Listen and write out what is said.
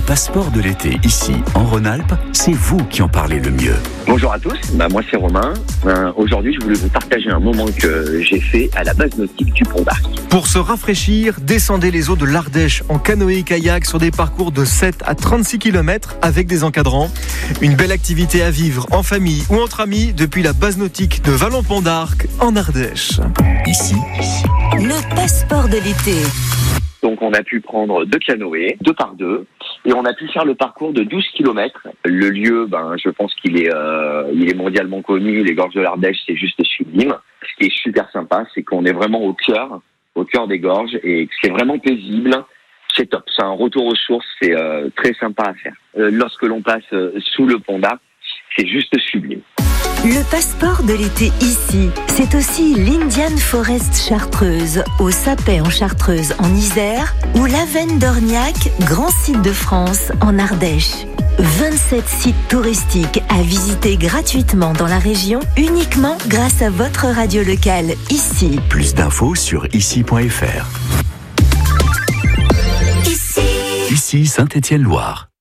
passeport de l'été, ici, en Rhône-Alpes, c'est vous qui en parlez le mieux. Bonjour à tous, moi c'est Romain. Aujourd'hui, je voulais vous partager un moment que j'ai fait à la base nautique du Pont d'Arc. Pour se rafraîchir, descendez les eaux de l'Ardèche en canoë-kayak sur des parcours de 7 à 36 km avec des encadrants. Une belle activité à vivre en famille ou entre amis depuis la base nautique de Vallon-Pont d'Arc en Ardèche. Ici, Le passeport de l'été. Donc on a pu prendre 2 canoës, 2 par 2, et on a pu faire le parcours de 12 km. Le lieu, je pense qu'il est mondialement connu. Les gorges de l'Ardèche, c'est juste sublime. Ce qui est super sympa, c'est qu'on est vraiment au cœur des gorges, et c'est vraiment paisible. C'est top. C'est un retour aux sources. C'est très sympa à faire. Lorsque l'on passe sous le pont d'Arc, c'est juste sublime. Le passeport de l'été ici, c'est aussi l'Indian Forest Chartreuse, au Sapet en Chartreuse en Isère, ou l'Avenne d'Orniac, grand site de France en Ardèche. 27 sites touristiques à visiter gratuitement dans la région, uniquement grâce à votre radio locale, ici. plus d'infos sur ici.fr. Ici Saint-Étienne-Loire.